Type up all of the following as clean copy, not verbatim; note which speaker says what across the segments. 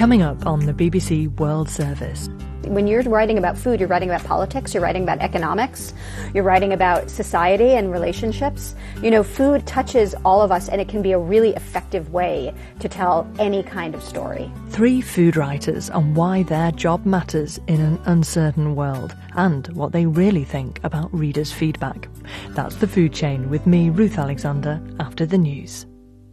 Speaker 1: Coming up on the BBC World Service.
Speaker 2: When you're writing about food, you're writing about politics, you're writing about economics, you're writing about society and relationships. You know, food touches all of us, and it can be a really effective way to tell any kind of story.
Speaker 1: 3 food writers on why their job matters in an uncertain world and what they really think about readers' feedback. That's The Food Chain with me, Ruth Alexander, after the news.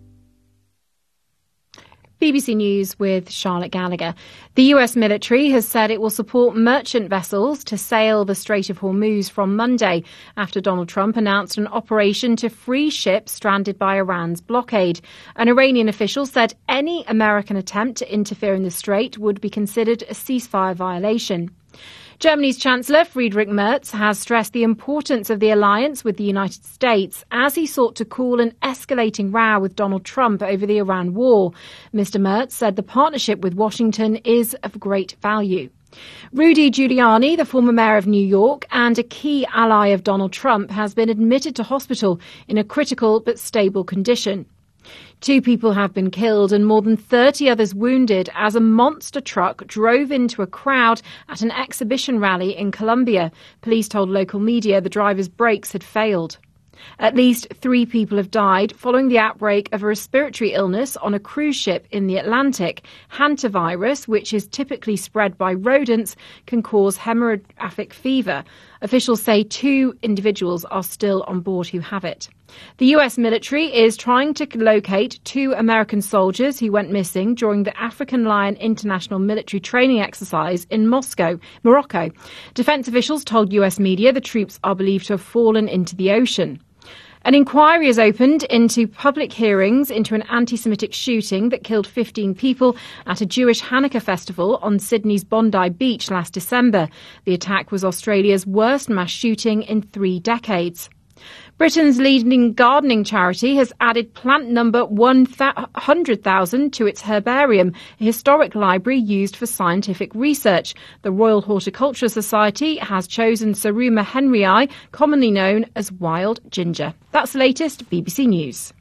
Speaker 3: BBC News with Charlotte Gallagher. The US military has said it will support merchant vessels to sail the Strait of Hormuz from Monday after Donald Trump announced an operation to free ships stranded by Iran's blockade. An Iranian official said any American attempt to interfere in the strait would be considered a ceasefire violation. Germany's Chancellor Friedrich Merz has stressed the importance of the alliance with the United States as he sought to cool an escalating row with Donald Trump over the Iran war. Mr. Merz said the partnership with Washington is of great value. Rudy Giuliani, the former mayor of New York and a key ally of Donald Trump, has been admitted to hospital in a critical but stable condition. 2 people have been killed and more than 30 others wounded as a monster truck drove into a crowd at an exhibition rally in Colombia. Police told local media the driver's brakes had failed. At least 3 people have died following the outbreak of a respiratory illness on a cruise ship in the Atlantic. Hantavirus, which is typically spread by rodents, can cause hemorrhagic fever. Officials say 2 individuals are still on board who have it. The US military is trying to locate 2 American soldiers who went missing during the African Lion International Military Training Exercise in Morocco. Defense officials told US media the troops are believed to have fallen into the ocean. An inquiry is opened into public hearings into an anti-Semitic shooting that killed 15 people at a Jewish Hanukkah festival on Sydney's Bondi Beach last December. The attack was Australia's worst mass shooting in 3 decades. Britain's leading gardening charity has added plant number 100,000 to its herbarium, a historic library used for scientific research. The Royal Horticultural Society has chosen Saruma henryi, commonly known as wild ginger. That's the latest BBC News.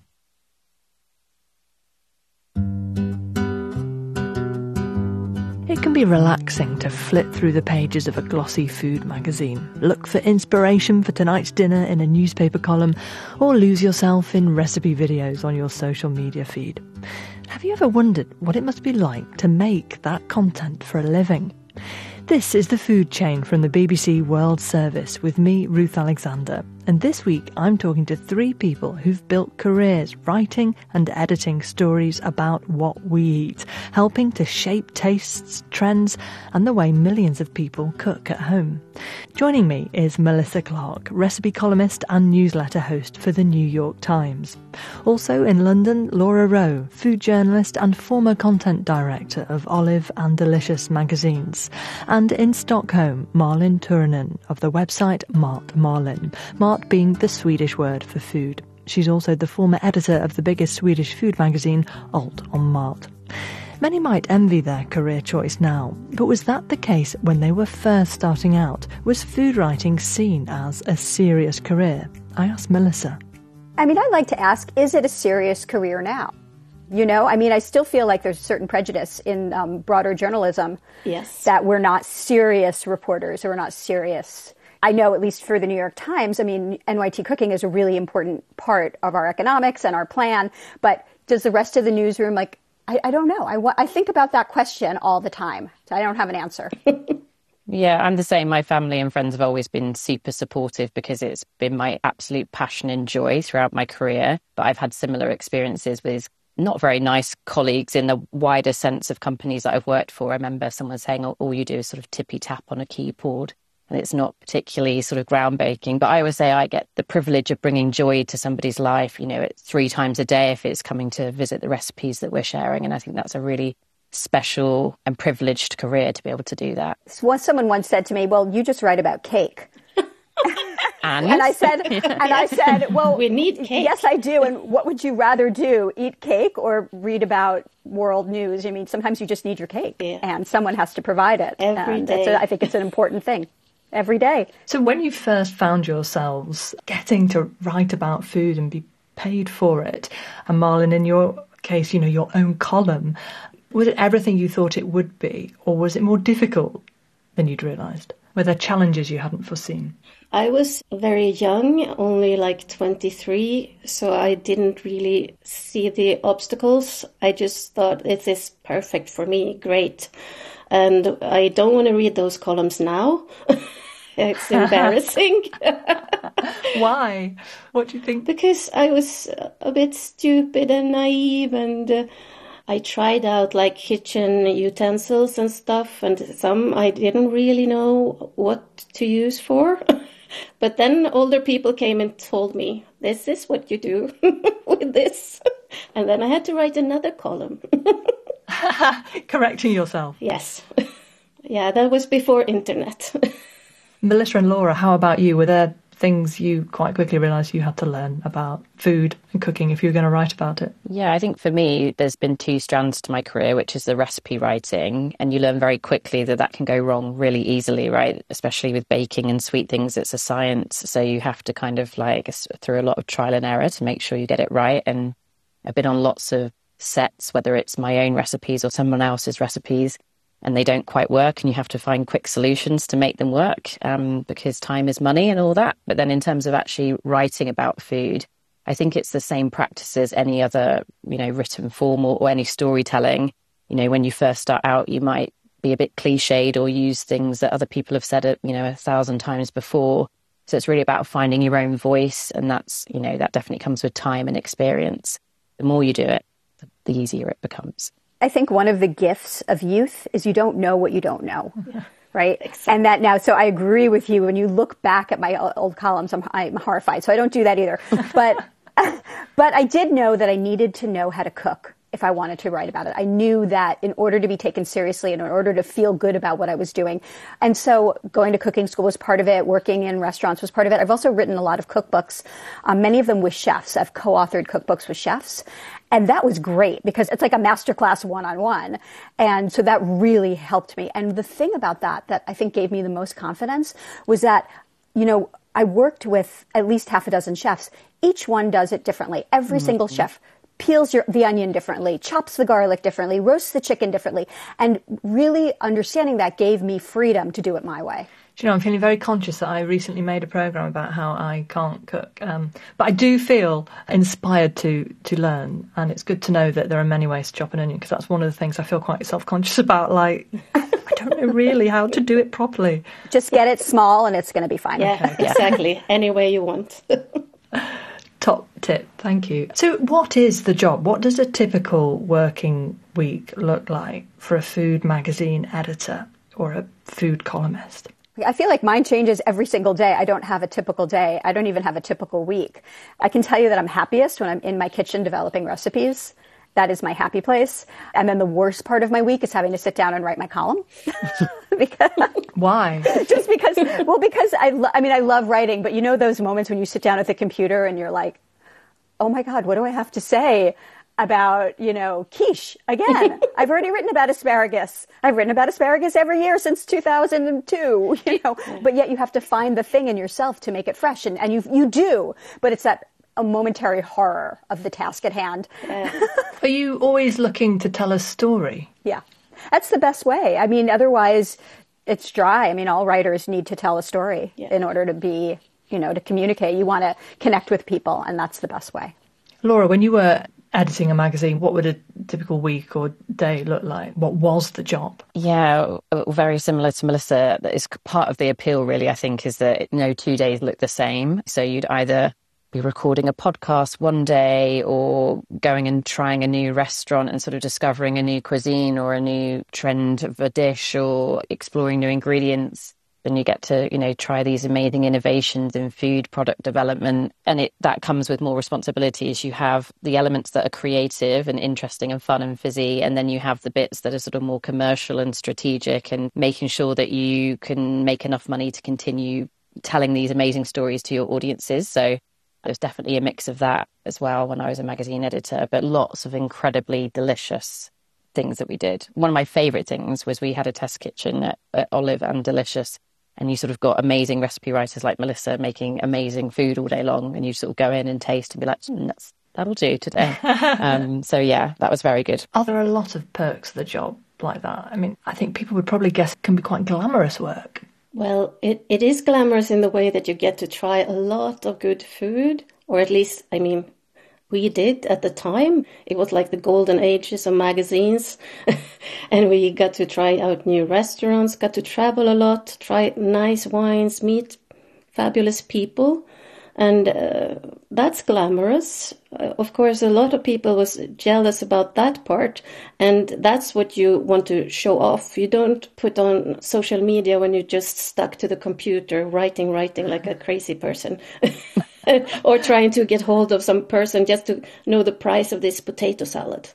Speaker 1: It can be relaxing to flit through the pages of a glossy food magazine, look for inspiration for tonight's dinner in a newspaper column, or lose yourself in recipe videos on your social media feed. Have you ever wondered what it must be like to make that content for a living? This is The Food Chain from the BBC World Service with me, Ruth Alexander. And this week I'm talking to 3 people who've built careers writing and editing stories about what we eat, helping to shape tastes, trends and the way millions of people cook at home. Joining me is Melissa Clark, recipe columnist and newsletter host for the New York Times. Also in London, Laura Rowe, food journalist and former content director of Olive and Delicious magazines. And in Stockholm, Malin Turunen of the website Mat Malin. Mat being the Swedish word for food. She's also the former editor of the biggest Swedish food magazine, Alt on Mat. Many might envy their career choice now, but was that the case when they were first starting out? Was food writing seen as a serious career? I asked Melissa.
Speaker 2: I mean, I'd like to ask, is it a serious career now? You know, I mean, I still feel like there's a certain prejudice in broader journalism.
Speaker 4: Yes.
Speaker 2: That we're not serious reporters or we're not serious. I know, at least for the New York Times, I mean, NYT Cooking is a really important part of our economics and our plan. But does the rest of the newsroom, like, I don't know. I think about that question all the time. So I don't have an answer.
Speaker 4: Yeah, I'm the same. My family and friends have always been super supportive because it's been my absolute passion and joy throughout my career. But I've had similar experiences with not very nice colleagues in the wider sense of companies that I've worked for. I remember someone saying, all you do is sort of tippy tap on a keyboard. And it's not particularly sort of groundbreaking. But I always say I get the privilege of bringing joy to somebody's life. You know, it's 3 times a day if it's coming to visit the recipes that we're sharing. And I think that's a really special and privileged career to be able to do that.
Speaker 2: Someone once said to me, well, you just write about cake.
Speaker 4: And
Speaker 2: I said, well,
Speaker 4: we need cake.
Speaker 2: Yes, I do. And what would you rather do? Eat cake or read about world news? I mean, sometimes you just need your cake and someone has to provide it.
Speaker 5: Every day.
Speaker 2: I think it's an important thing. Every day.
Speaker 1: So when you first found yourselves getting to write about food and be paid for it, and Malin, in your case, you know, your own column, Was it everything you thought it would be, or was it more difficult than you'd realised? Were there challenges you hadn't foreseen?
Speaker 5: I was very young, only like 23, so I didn't really see the obstacles. I just thought, it is perfect for me, great. And I don't want to read those columns now. It's embarrassing.
Speaker 1: Why? What do you think?
Speaker 5: Because I was a bit stupid and naive, and I tried out like kitchen utensils and stuff, and some I didn't really know what to use for. But then older people came and told me, this is what you do with this. And then I had to write another column.
Speaker 1: Correcting yourself.
Speaker 5: Yes. Yeah, that was before internet.
Speaker 1: Melissa and Laura, how about you? Were there things you quite quickly realised you had to learn about food and cooking if you were going to write about it?
Speaker 4: Yeah, I think for me, there's been two strands to my career, which is the recipe writing. And you learn very quickly that that can go wrong really easily, right? Especially with baking and sweet things, it's a science. So you have to kind of like through a lot of trial and error to make sure you get it right. And I've been on lots of sets, whether it's my own recipes or someone else's recipes, and they don't quite work, and you have to find quick solutions to make them work, because time is money and all that. But then in terms of actually writing about food, I think it's the same practice as any other, written form or any storytelling. When you first start out, you might be a bit cliched or use things that other people have said, 1,000 times before. So it's really about finding your own voice. And that's, that definitely comes with time and experience. The more you do it, the easier it becomes. I
Speaker 2: think one of the gifts of youth is you don't know what you don't know. Yeah. Right? Exactly. And that now, so I agree with you. When you look back at my old columns, I'm horrified. So I don't do that either. But I did know that I needed to know how to cook if I wanted to write about it. I knew that in order to be taken seriously and in order to feel good about what I was doing. And so going to cooking school was part of it. Working in restaurants was part of it. I've also written a lot of cookbooks, many of them with chefs. I've co-authored cookbooks with chefs. And that was great because it's like a masterclass one-on-one. And so that really helped me. And the thing about that I think gave me the most confidence was that, I worked with at least half a dozen chefs. Each one does it differently. Every single chef peels the onion differently, chops the garlic differently, roasts the chicken differently. And really understanding that gave me freedom to do it my way.
Speaker 1: Do you know, I'm feeling very conscious that I recently made a programme about how I can't cook. But I do feel inspired to learn. And it's good to know that there are many ways to chop an onion, because that's one of the things I feel quite self-conscious about. Like, I don't know really how to do it properly.
Speaker 2: Just get it small and it's going to be fine.
Speaker 5: Yeah, okay. Exactly. Any way you want.
Speaker 1: Top tip. Thank you. So what is the job? What does a typical working week look like for a food magazine editor or a food columnist?
Speaker 2: I feel like mine changes every single day. I don't have a typical day. I don't even have a typical week. I can tell you that I'm happiest when I'm in my kitchen developing recipes. That is my happy place. And then the worst part of my week is having to sit down and write my column.
Speaker 1: Why?
Speaker 2: Just because, because I love writing, but those moments when you sit down at the computer and you're like, oh my God, what do I have to say about, quiche again? I've already written about asparagus. I've written about asparagus every year since 2002, but yet you have to find the thing in yourself to make it fresh. And you do, but it's a momentary horror of the task at hand.
Speaker 1: Are you always looking to tell a story?
Speaker 2: Yeah, that's the best way. Otherwise it's dry. All writers need to tell a story in order to be, to communicate. You want to connect with people, and that's the best way.
Speaker 1: Laura, when you were editing a magazine, what would a typical week or day look like? What was the job?
Speaker 4: Yeah, very similar to Melissa. It's part of the appeal, really, I think, is that no 2 days look the same. So you'd either be recording a podcast one day or going and trying a new restaurant and sort of discovering a new cuisine or a new trend of a dish or exploring new ingredients. Then you get to, try these amazing innovations in food product development. And that comes with more responsibilities. You have the elements that are creative and interesting and fun and fizzy. And then you have the bits that are sort of more commercial and strategic and making sure that you can make enough money to continue telling these amazing stories to your audiences. So there's definitely a mix of that as well when I was a magazine editor, but lots of incredibly delicious things that we did. One of my favourite things was we had a test kitchen at Olive and Delicious. And you sort of got amazing recipe writers like Melissa making amazing food all day long. And you sort of go in and taste and be like, that'll do today. So yeah, that was very good.
Speaker 1: Are there a lot of perks of the job like that? I mean, I think people would probably guess it can be quite glamorous work.
Speaker 5: Well, it is glamorous in the way that you get to try a lot of good food, or at least, I mean, we did at the time. It was like the golden ages of magazines. And we got to try out new restaurants, got to travel a lot, try nice wines, meet fabulous people. And that's glamorous. Of course, a lot of people was jealous about that part. And that's what you want to show off. You don't put on social media when you're just stuck to the computer, writing like a crazy person. Or trying to get hold of some person just to know the price of this potato salad.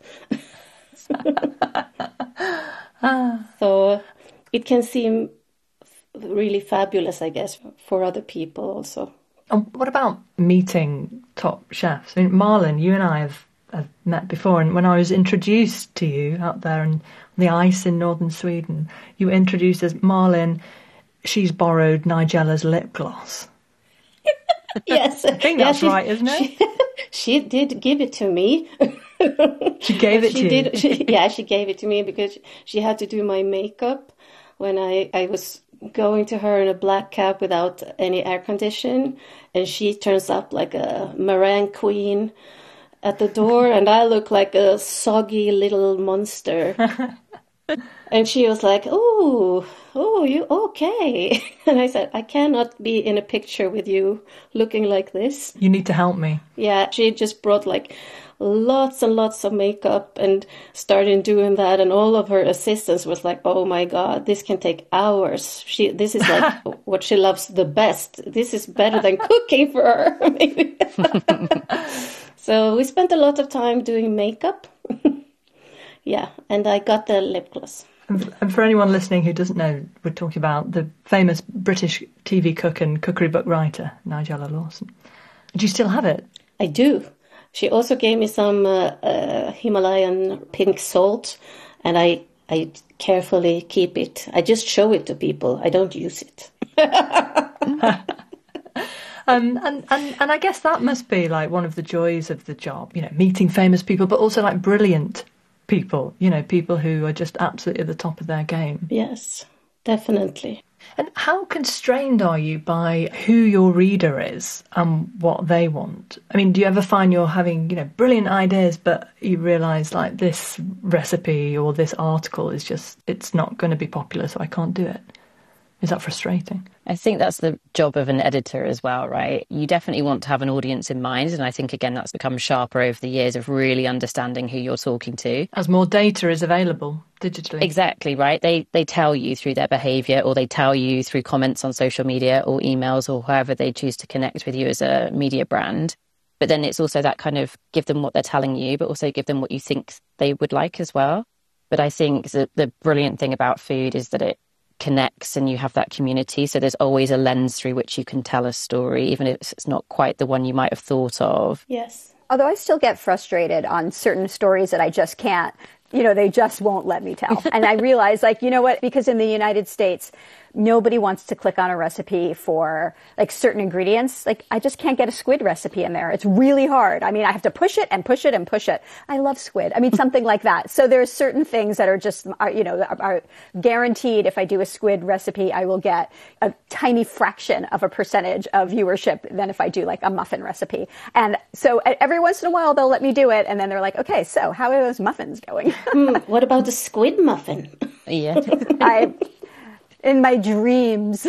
Speaker 5: So it can seem really fabulous, I guess, for other people also.
Speaker 1: And what about meeting top chefs? I mean, Malin, you and I have met before, and when I was introduced to you out there on the ice in northern Sweden, you were introduced as Malin. She's borrowed Nigella's lip gloss.
Speaker 5: Yes.
Speaker 1: I think that's right, isn't it?
Speaker 5: She did give it to me.
Speaker 1: She gave it to you?
Speaker 5: She gave it to me because she had to do my makeup when I was going to her in a black cab without any air condition, and she turns up like a meringue queen at the door, and I look like a soggy little monster. And she was like, oh, you okay? And I said, I cannot be in a picture with you looking like this.
Speaker 1: You need to help me. Yeah,
Speaker 5: she just brought like lots and lots of makeup and started doing that. And all of her assistants was like, oh my God, this can take hours. This is like what she loves the best. This is better than cooking for her. Maybe. So we spent a lot of time doing makeup. Yeah, and I got the lip gloss.
Speaker 1: And for anyone listening who doesn't know, we're talking about the famous British TV cook and cookery book writer, Nigella Lawson. Do you still have it?
Speaker 5: I do. She also gave me some Himalayan pink salt, and I carefully keep it. I just show it to people. I don't use it.
Speaker 1: And I guess that must be like one of the joys of the job, you know, meeting famous people, but also like brilliant people, you know, people who are just absolutely at the top of their game.
Speaker 5: Yes, definitely.
Speaker 1: And how constrained are you by who your reader is and what they want? I mean, do you ever find you're having, you know, brilliant ideas, but you realise like this recipe or this article is just, it's not going to be popular, so I can't do it? Is that frustrating?
Speaker 4: I think that's the job of an editor as well, right? You definitely want to have an audience in mind. And I think, again, that's become sharper over the years of really understanding who you're talking to.
Speaker 1: As more data is available digitally.
Speaker 4: Exactly, right? They tell you through their behaviour, or they tell you through comments on social media or emails or however they choose to connect with you as a media brand. But then it's also that kind of give them what they're telling you, but also give them what you think they would like as well. But I think the brilliant thing about food is that it connects and you have that community, so there's always a lens through which you can tell a story, even if it's not quite the one you might have thought of.
Speaker 5: Yes.
Speaker 2: Although I still get frustrated on certain stories that I just can't, you know, they just won't let me tell. And I realize, like, you know what, because in the United States, nobody wants to click on a recipe for like certain ingredients. Like, I just can't get a squid recipe in there. It's really hard. I mean, I have to push it and push it and push it. I love squid. I mean, something like that. So there's certain things that are just, you know, are guaranteed. If I do a squid recipe, I will get a tiny fraction of a percentage of viewership than if I do like a muffin recipe. And so every once in a while they'll let me do it. And then they're like, okay, so how are those muffins going?
Speaker 5: What about the squid muffin?
Speaker 4: Yeah.
Speaker 2: In my dreams.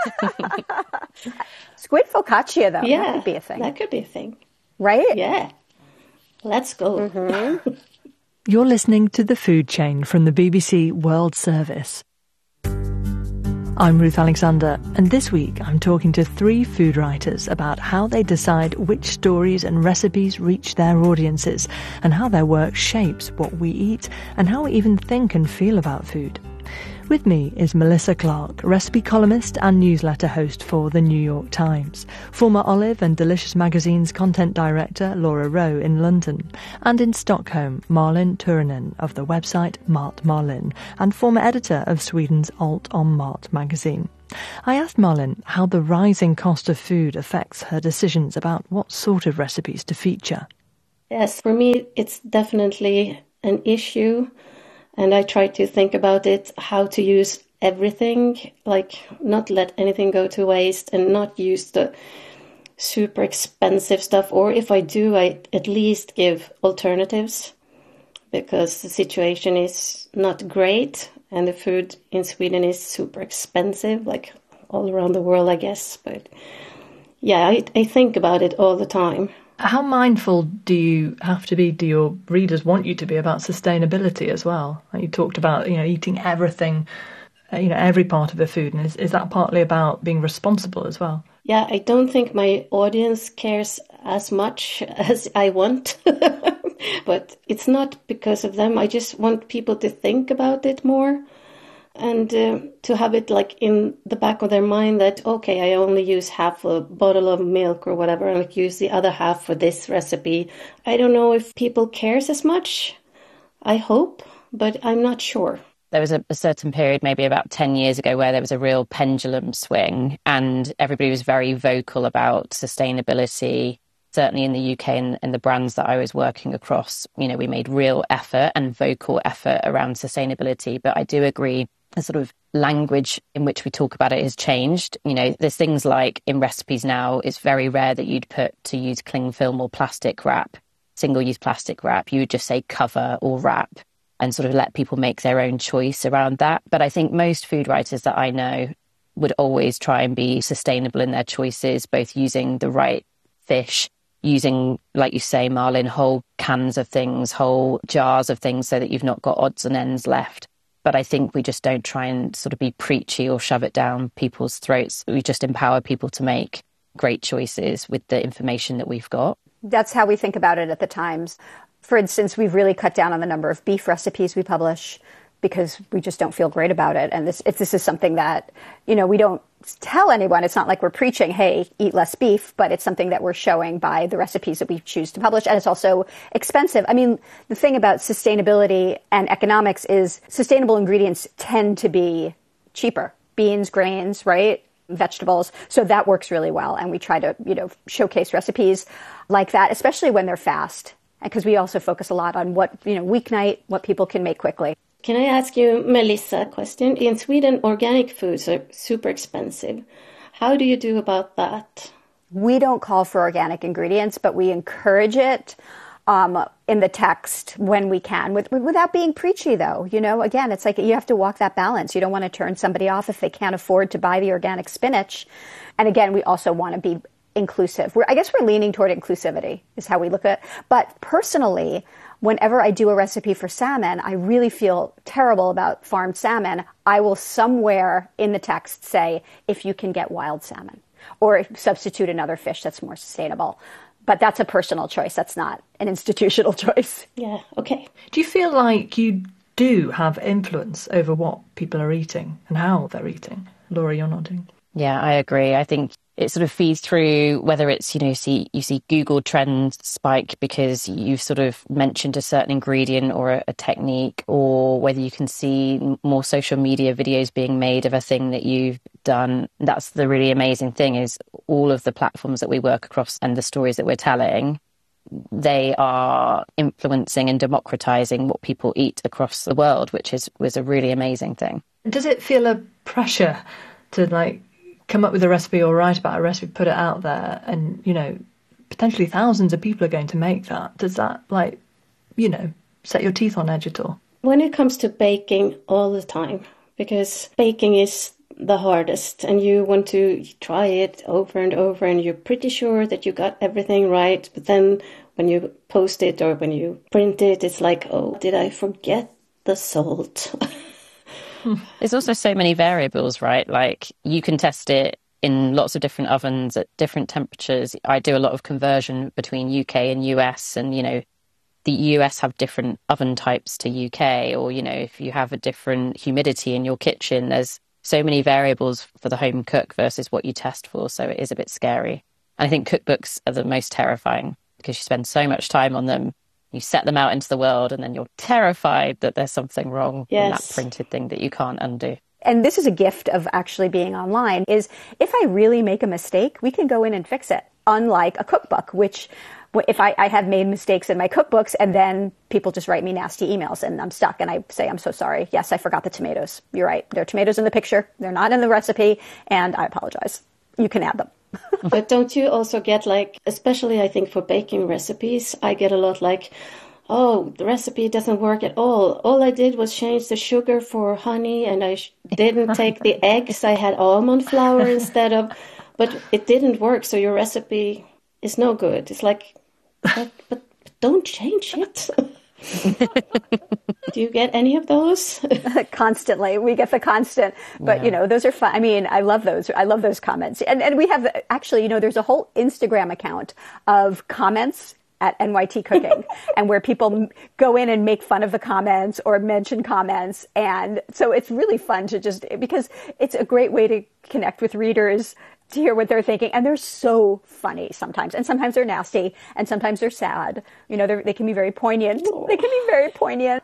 Speaker 2: Squid focaccia, though.
Speaker 5: Yeah,
Speaker 2: that could be a thing.
Speaker 5: That could be a thing.
Speaker 2: Right?
Speaker 5: Yeah. Let's go.
Speaker 2: Mm-hmm.
Speaker 1: You're listening to The Food Chain from the BBC World Service. I'm Ruth Alexander, and this week I'm talking to 3 food writers about how they decide which stories and recipes reach their audiences, and how their work shapes what we eat and how we even think and feel about food. With me is Melissa Clark, recipe columnist and newsletter host for The New York Times, former Olive and Delicious Magazine's content director Laura Rowe in London, and in Stockholm, Malin Turunen of the website Mat Malin, and former editor of Sweden's Alt om Mat magazine. I asked Malin how the rising cost of food affects her decisions about what sort of recipes to feature.
Speaker 5: Yes, for me, it's definitely an issue. And I try to think about it, how to use everything, like not let anything go to waste and not use the super expensive stuff. Or if I do, I at least give alternatives, because the situation is not great and the food in Sweden is super expensive, like all around the world, I guess. But yeah, I think about it all the time.
Speaker 1: How mindful do you have to be, do your readers want you to be, about sustainability as well? Like you talked about, eating everything, every part of the food. And is that partly about being responsible as well?
Speaker 5: Yeah, I don't think my audience cares as much as I want. But it's not because of them. I just want people to think about it more. And to have it like in the back of their mind that, okay, I only use half a bottle of milk or whatever, and like use the other half for this recipe. I don't know if people cares as much. I hope, but I'm not sure.
Speaker 4: There was a certain period, maybe about 10 years ago, where there was a real pendulum swing and everybody was very vocal about sustainability. Certainly in the UK and the brands that I was working across, we made real effort and vocal effort around sustainability. But I do agree, the sort of language in which we talk about it has changed. There's things like in recipes now, it's very rare that you'd put to use cling film or plastic wrap, single-use plastic wrap. You would just say cover or wrap and sort of let people make their own choice around that. But I think most food writers that I know would always try and be sustainable in their choices, both using the right fish, using, like you say, Malin, whole cans of things, whole jars of things, so that you've not got odds and ends left. But I think we just don't try and sort of be preachy or shove it down people's throats. We just empower people to make great choices with the information that we've got.
Speaker 2: That's how we think about it at the Times. For instance, we've really cut down on the number of beef recipes we publish because we just don't feel great about it. And this is something that, we don't tell anyone. It's not like we're preaching, hey, eat less beef, but it's something that we're showing by the recipes that we choose to publish. And it's also expensive. I mean, the thing about sustainability and economics is sustainable ingredients tend to be cheaper. Beans, grains, right? Vegetables. So that works really well. And we try to, showcase recipes like that, especially when they're fast. Because we also focus a lot on what, weeknight, what people can make quickly.
Speaker 5: Can I ask you, Melissa, a question? In Sweden, organic foods are super expensive. How do you do about that?
Speaker 2: We don't call for organic ingredients, but we encourage it in the text when we can, without being preachy, though. Again, it's like you have to walk that balance. You don't want to turn somebody off if they can't afford to buy the organic spinach. And again, we also want to be inclusive. I guess we're leaning toward inclusivity is how we look at it. But personally, whenever I do a recipe for salmon, I really feel terrible about farmed salmon. I will somewhere in the text say, if you can get wild salmon, or substitute another fish that's more sustainable. But that's a personal choice. That's not an institutional choice.
Speaker 5: Yeah, okay.
Speaker 1: Do you feel like you do have influence over what people are eating and how they're eating? Laura, you're nodding.
Speaker 4: Yeah, I agree. I think it sort of feeds through, whether it's, you see Google trends spike because you've sort of mentioned a certain ingredient or a technique, or whether you can see more social media videos being made of a thing that you've done. That's the really amazing thing, is all of the platforms that we work across and the stories that we're telling, they are influencing and democratizing what people eat across the world, which was a really amazing thing.
Speaker 1: Does it feel a pressure to come up with a recipe or write about a recipe, put it out there, and, potentially thousands of people are going to make that? Does that, set your teeth on edge at all?
Speaker 5: When it comes to baking, all the time, because baking is the hardest and you want to try it over and over and you're pretty sure that you got everything right. But then when you post it or when you print it, it's like, oh, did I forget the salt?
Speaker 4: There's also so many variables, right? Like you can test it in lots of different ovens at different temperatures. I do a lot of conversion between UK and US, and, the US have different oven types to UK, or, if you have a different humidity in your kitchen, there's so many variables for the home cook versus what you test for. So it is a bit scary. And I think cookbooks are the most terrifying because you spend so much time on them. You set them out into the world and then you're terrified that there's something wrong in that printed thing that you can't undo.
Speaker 2: And this is a gift of actually being online, is if I really make a mistake, we can go in and fix it. Unlike a cookbook, which if I have made mistakes in my cookbooks and then people just write me nasty emails and I'm stuck and I say, I'm so sorry. Yes, I forgot the tomatoes. You're right. There are tomatoes in the picture. They're not in the recipe. And I apologize. You can add them.
Speaker 5: But don't you also get like, especially I think for baking recipes, I get a lot like, oh, the recipe doesn't work at all. All I did was change the sugar for honey and I didn't take the eggs. I had almond flour instead of, but it didn't work. So your recipe is no good. It's like, but don't change it. Do you get any of those?
Speaker 2: Constantly. We get the constant, but those are fun. I mean, I love those. I love those comments. And we have actually, there's a whole Instagram account of comments at NYT Cooking and where people go in and make fun of the comments or mention comments. And so it's really fun to because it's a great way to connect with readers, to hear what they're thinking. And they're so funny sometimes. And sometimes they're nasty and sometimes they're sad. They can be very poignant. They can be very poignant.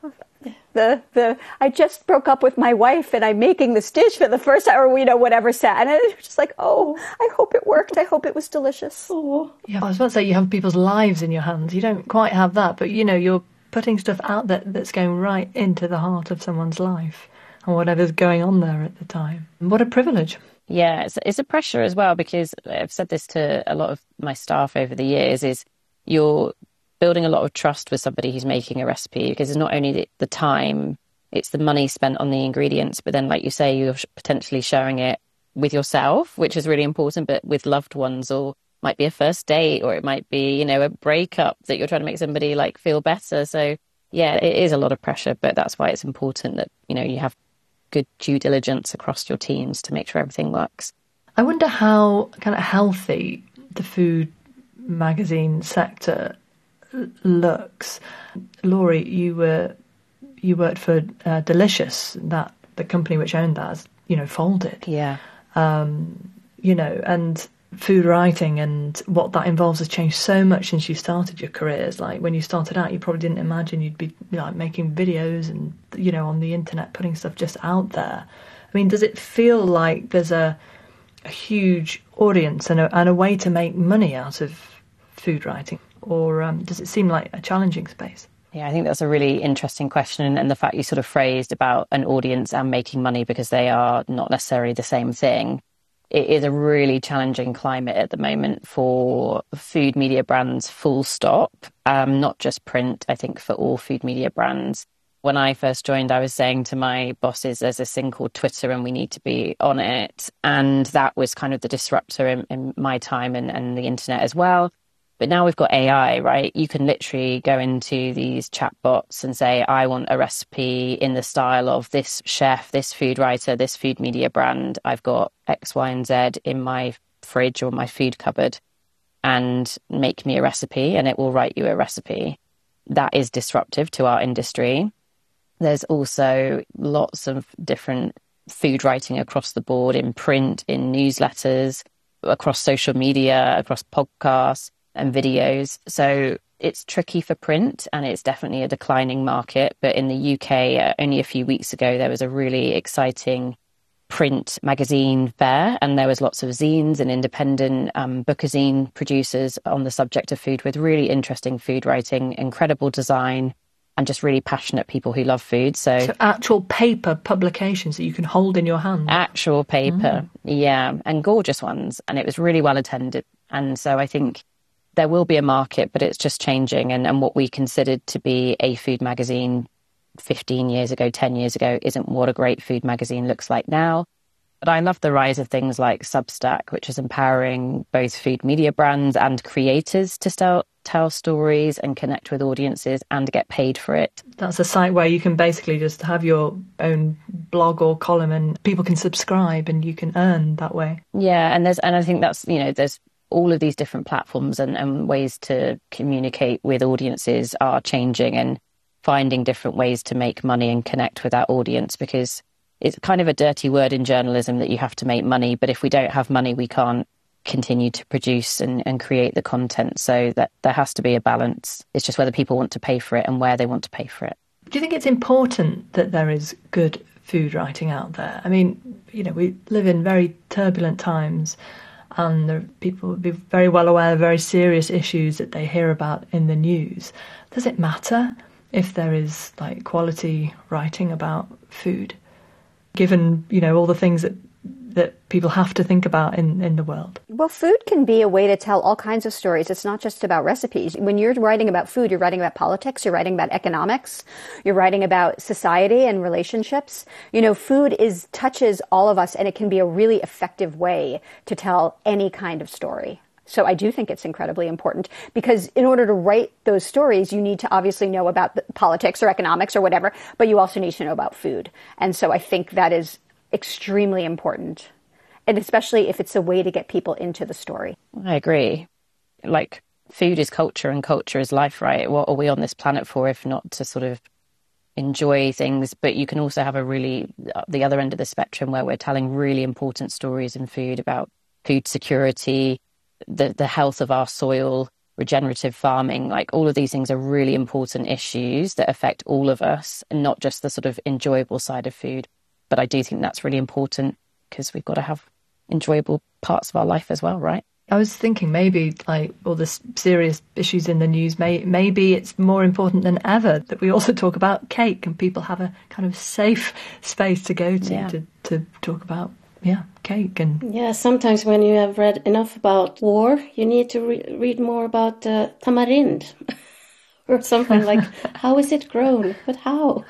Speaker 2: I just broke up with my wife and I'm making this dish for the first time, or whatever sad. And it's just like, oh, I hope it worked. I hope it was delicious.
Speaker 1: Oh. Yeah, I was about to say you have people's lives in your hands. You don't quite have that, but you're putting stuff out there that's going right into the heart of someone's life and whatever's going on there at the time. What a privilege.
Speaker 4: Yeah, it's a pressure as well, because I've said this to a lot of my staff over the years, is you're building a lot of trust with somebody who's making a recipe, because it's not only the time, it's the money spent on the ingredients, but then, like you say, you're potentially sharing it with yourself, which is really important, but with loved ones, or might be a first date, or it might be, a breakup that you're trying to make somebody feel better. So yeah, it is a lot of pressure, but that's why it's important that, you have good due diligence across your teams to make sure everything works.
Speaker 1: I wonder how kind of healthy the food magazine sector looks. Laurie, you worked for Delicious, that the company which owned that, folded.
Speaker 4: Yeah.
Speaker 1: And food writing and what that involves has changed so much since you started your careers. Like when you started out, you probably didn't imagine you'd be making videos and on the internet, putting stuff just out there. I mean, does it feel like there's a huge audience and a way to make money out of food writing, or does it seem like a challenging space?
Speaker 4: Yeah, I think that's a really interesting question, and the fact you sort of phrased about an audience and making money, because they are not necessarily the same thing. It is a really challenging climate at the moment for food media brands, full stop, not just print, I think for all food media brands. When I first joined, I was saying to my bosses, there's this thing called Twitter and we need to be on it. And that was kind of the disruptor in my time and the internet as well. But now we've got AI, right? You can literally go into these chatbots and say, I want a recipe in the style of this chef, this food writer, this food media brand. I've got X, Y, and Z in my fridge or my food cupboard, and make me a recipe, and it will write you a recipe. That is disruptive to our industry. There's also lots of different food writing across the board, in print, in newsletters, across social media, across podcasts and videos. So it's tricky for print, and it's definitely a declining market. But in the UK, only a few weeks ago, there was a really exciting print magazine fair, and there was lots of zines and independent bookazine producers on the subject of food, with really interesting food writing, incredible design, and just really passionate people who love food. So
Speaker 1: actual paper publications that you can hold in your hand.
Speaker 4: Actual paper, yeah, and gorgeous ones. And it was really well attended. And so I think there will be a market, but it's just changing. And what we considered to be a food magazine 15 years ago, 10 years ago, isn't what a great food magazine looks like now. But I love the rise of things like Substack, which is empowering both food media brands and creators to tell stories and connect with audiences and get paid for it.
Speaker 1: That's a site where you can basically just have your own blog or column and people can subscribe and you can earn that way.
Speaker 4: Yeah, and I think that's, there's all of these different platforms and ways to communicate with audiences are changing, and finding different ways to make money and connect with that audience, because it's kind of a dirty word in journalism that you have to make money, but if we don't have money, we can't continue to produce and create the content. So that there has to be a balance. It's just whether people want to pay for it and where they want to pay for it.
Speaker 1: Do you think it's important that there is good food writing out there? I mean, we live in very turbulent times, and people would be very well aware of very serious issues that they hear about in the news. Does it matter if there is like quality writing about food, given, you know, all the things that people have to think about in the world?
Speaker 2: Well, food can be a way to tell all kinds of stories. It's not just about recipes. When you're writing about food, you're writing about politics, you're writing about economics, you're writing about society and relationships. You know, food touches all of us, and it can be a really effective way to tell any kind of story. So I do think it's incredibly important, because in order to write those stories, you need to obviously know about politics or economics or whatever, but you also need to know about food. And so I think that is extremely important, and especially if it's a way to get people into the story.
Speaker 4: I agree. Like, food is culture and culture is life, right? What are we on this planet for if not to sort of enjoy things? But you can also have the other end of the spectrum where we're telling really important stories in food about food security, the health of our soil, regenerative farming. Like, all of these things are really important issues that affect all of us, and not just the sort of enjoyable side of food. But I do think that's really important, because we've got to have enjoyable parts of our life as well, right?
Speaker 1: I was thinking maybe like all the serious issues in the news, maybe it's more important than ever that we also talk about cake, and people have a kind of safe space to go to talk about cake. And
Speaker 5: yeah, sometimes when you have read enough about war, you need to read more about tamarind or something like, how is it grown? But how?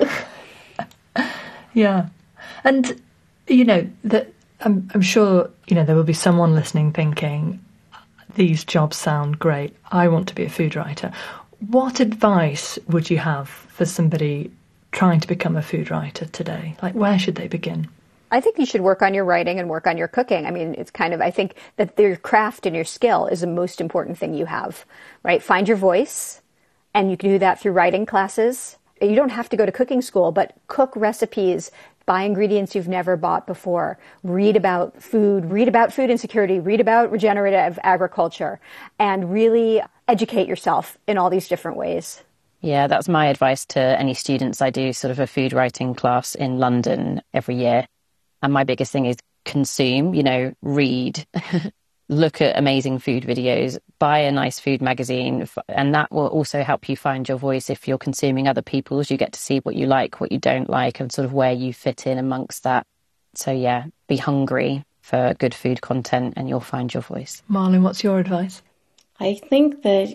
Speaker 1: Yeah. And, you know, I'm sure, you know, there will be someone listening thinking, these jobs sound great, I want to be a food writer. What advice would you have for somebody trying to become a food writer today? Like, where should they begin?
Speaker 2: I think you should work on your writing and work on your cooking. I mean, it's kind of, I think that your craft and your skill is the most important thing you have, right? Find your voice, and you can do that through writing classes. You don't have to go to cooking school, but cook recipes, buy ingredients you've never bought before, read about food insecurity, read about regenerative agriculture, and really educate yourself in all these different ways.
Speaker 4: Yeah, that's my advice to any students. I do sort of a food writing class in London every year. And my biggest thing is consume, you know, read, look at amazing food videos, buy a nice food magazine, and that will also help you find your voice. If you're consuming other people's, you get to see what you like, what you don't like, and sort of where you fit in amongst that. So yeah, be hungry for good food content and you'll find your voice.
Speaker 1: Marlin, what's your advice?
Speaker 5: I think that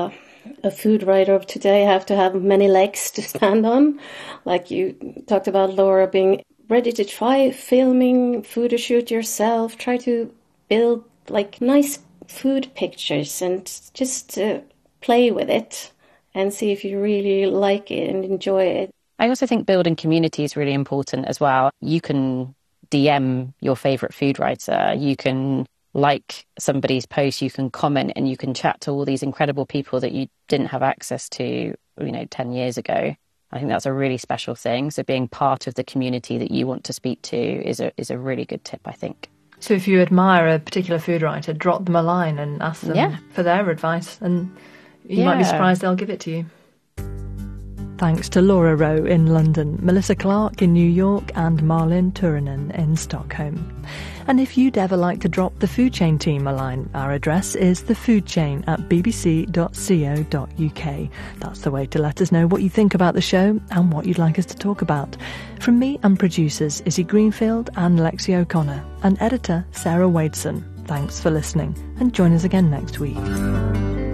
Speaker 5: a food writer of today have to have many legs to stand on. Like you talked about, Laura, being ready to try filming, photo shoot yourself, try to build like nice food pictures and just play with it and see if you really like it and enjoy it.
Speaker 4: I also think building community is really important as well. You can DM your favourite food writer, you can like somebody's post, you can comment, and you can chat to all these incredible people that you didn't have access to, you know, 10 years ago. I think that's a really special thing. So being part of the community that you want to speak to is a really good tip, I think.
Speaker 1: So if you admire a particular food writer, drop them a line and ask them for their advice, and you might be surprised they'll give it to you. Thanks to Laura Rowe in London, Melissa Clark in New York, and Marlin Turunen in Stockholm. And if you'd ever like to drop the Food Chain team a line, our address is thefoodchain@bbc.co.uk. That's the way to let us know what you think about the show and what you'd like us to talk about. From me and producers Izzy Greenfield and Lexi O'Connor, and editor Sarah Wadeson. Thanks for listening, and join us again next week.